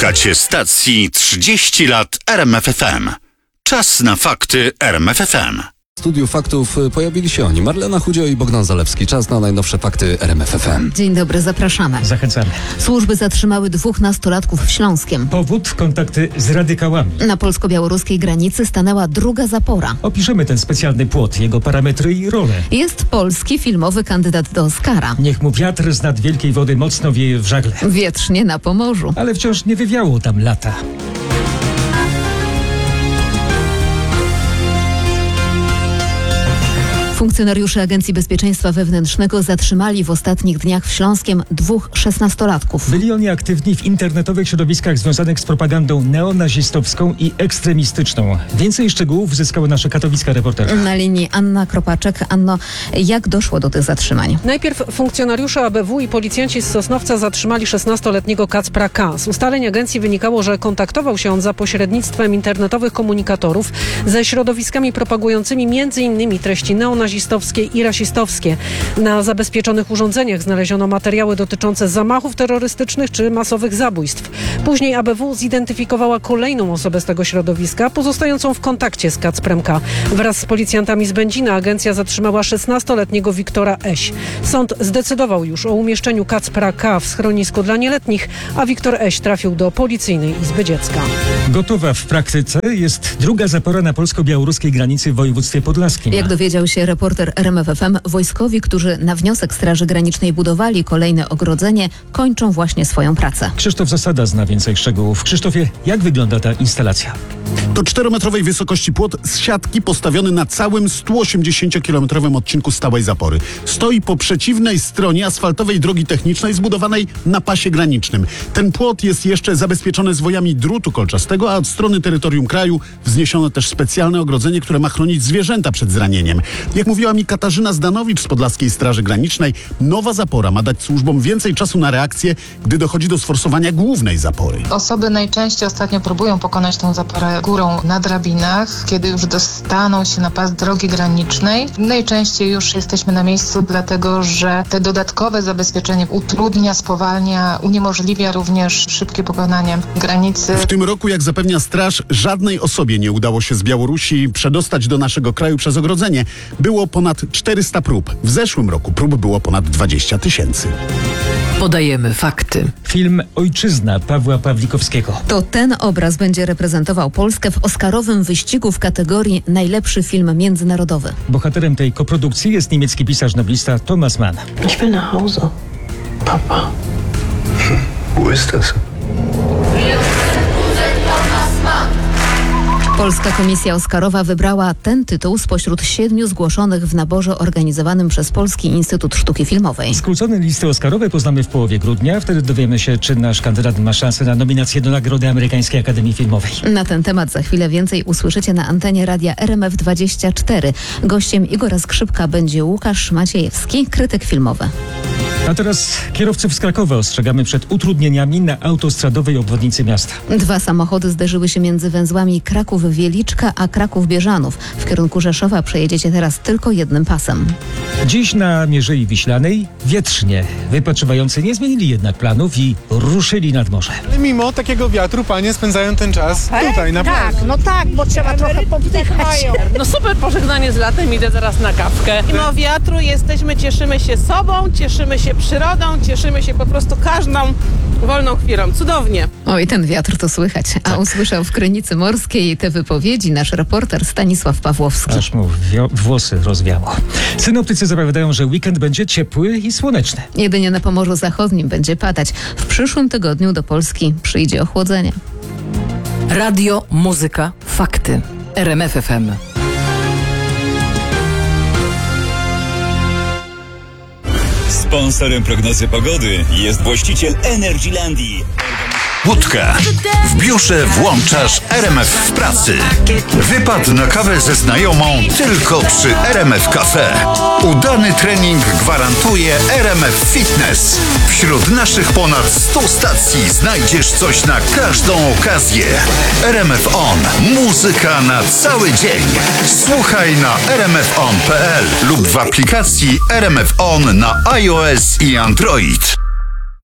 Słuchacie stacji 30 lat RMFFM. Czas na fakty RMFFM. W studiu faktów pojawili się oni, Marlena Chudzio i Bogdan Zalewski. Czas na najnowsze fakty RMFFM. Dzień dobry, zapraszamy. Zachęcamy. Służby zatrzymały 2 nastolatków w Śląskiem. Powód: kontakty z radykałami. Na polsko-białoruskiej granicy stanęła druga zapora. Opiszemy ten specjalny płot, jego parametry i rolę. Jest polski filmowy kandydat do Oscara. Niech mu wiatr z nad wielkiej wody mocno wieje w żagle. Wietrznie na Pomorzu. Ale wciąż nie wywiało tam lata. Funkcjonariusze Agencji Bezpieczeństwa Wewnętrznego zatrzymali w ostatnich dniach w Śląskiem 2 szesnastolatków. Byli oni aktywni w internetowych środowiskach związanych z propagandą neonazistowską i ekstremistyczną. Więcej szczegółów uzyskała nasza katowicka reporterka. Na linii Anna Kropaczek. Anno, jak doszło do tych zatrzymań? Najpierw funkcjonariusze ABW i policjanci z Sosnowca zatrzymali 16-letniego Kacpra K. Z ustaleń agencji wynikało, że kontaktował się on za pośrednictwem internetowych komunikatorów ze środowiskami propagującymi m.in. treści neonazistowskie i rasistowskie. Na zabezpieczonych urządzeniach znaleziono materiały dotyczące zamachów terrorystycznych czy masowych zabójstw. Później ABW zidentyfikowała kolejną osobę z tego środowiska, pozostającą w kontakcie z Kacprem K. Wraz z policjantami z Będzina agencja zatrzymała 16-letniego Wiktora Eś. Sąd zdecydował już o umieszczeniu Kacpra K w schronisku dla nieletnich, a Wiktor Eś trafił do Policyjnej Izby Dziecka. Gotowa w praktyce jest druga zapora na polsko-białoruskiej granicy w województwie podlaskim. Jak dowiedział się reporter RMFFM, wojskowi, którzy na wniosek Straży Granicznej budowali kolejne ogrodzenie, kończą właśnie swoją pracę. Krzysztof Zasada zna więcej szczegółów. Krzysztofie, jak wygląda ta instalacja? To 4-metrowej wysokości płot z siatki postawiony na całym 180-kilometrowym odcinku stałej zapory. Stoi po przeciwnej stronie asfaltowej drogi technicznej zbudowanej na pasie granicznym. Ten płot jest jeszcze zabezpieczony zwojami drutu kolczastego, a od strony terytorium kraju wzniesiono też specjalne ogrodzenie, które ma chronić zwierzęta przed zranieniem. Jak mówiła mi Katarzyna Zdanowicz z Podlaskiej Straży Granicznej, nowa zapora ma dać służbom więcej czasu na reakcję, gdy dochodzi do sforsowania głównej zapory. Osoby najczęściej ostatnio próbują pokonać tą zaporę górą na drabinach, kiedy już dostaną się na pas drogi granicznej. Najczęściej już jesteśmy na miejscu, dlatego że te dodatkowe zabezpieczenie utrudnia, spowalnia, uniemożliwia również szybkie pokonanie granicy. W tym roku, jak zapewnia straż, żadnej osobie nie udało się z Białorusi przedostać do naszego kraju przez ogrodzenie. Było ponad 400 prób. W zeszłym roku prób było ponad 20 000. Podajemy fakty. Film Ojczyzna Pawła Pawlikowskiego. To ten obraz będzie reprezentował Polskę w oscarowym wyścigu w kategorii Najlepszy film międzynarodowy. Bohaterem tej koprodukcji jest niemiecki pisarz-noblista Thomas Mann. Ich will nach Hause, Papa. Wo ist das? Polska Komisja Oscarowa wybrała ten tytuł spośród 7 zgłoszonych w naborze organizowanym przez Polski Instytut Sztuki Filmowej. Skrócone listy oscarowe poznamy w połowie grudnia. Wtedy dowiemy się, czy nasz kandydat ma szansę na nominację do Nagrody Amerykańskiej Akademii Filmowej. Na ten temat za chwilę więcej usłyszycie na antenie radia RMF24. Gościem Igora Skrzypka będzie Łukasz Maciejewski, krytyk filmowy. A teraz kierowców z Krakowa ostrzegamy przed utrudnieniami na autostradowej obwodnicy miasta. 2 samochody zderzyły się między węzłami Kraków-Wieliczka a Kraków-Bieżanów. W kierunku Rzeszowa przejedziecie teraz tylko jednym pasem. Dziś na Mierzei Wiślanej wietrznie. Wypoczywający nie zmienili jednak planów i ruszyli nad morze. Mimo takiego wiatru panie spędzają ten czas tutaj na plaży. Tak, bo trzeba trochę powdychać. No super pożegnanie z latem, idę zaraz na kawkę. Mimo wiatru cieszymy się sobą, cieszymy się przyrodą, cieszymy się po prostu każdą wolną chwilą. Cudownie. Oj, ten wiatr to słychać. A usłyszał w Krynicy Morskiej te wypowiedzi nasz reporter Stanisław Pawłowski. Aż mu włosy rozwiało. Synoptycy zapowiadają, że weekend będzie ciepły i słoneczny. Jedynie na Pomorzu Zachodnim będzie padać. W przyszłym tygodniu do Polski przyjdzie ochłodzenie. Radio, muzyka, fakty. RMFFM. Sponsorem prognozy pogody jest właściciel Energylandii. Łódka. W biurze włączasz RMF w pracy. Wypad na kawę ze znajomą tylko przy RMF Cafe. Udany trening gwarantuje RMF Fitness. Wśród naszych ponad 100 stacji znajdziesz coś na każdą okazję. RMF On. Muzyka na cały dzień. Słuchaj na rmfon.pl lub w aplikacji RMF On na iOS i Android.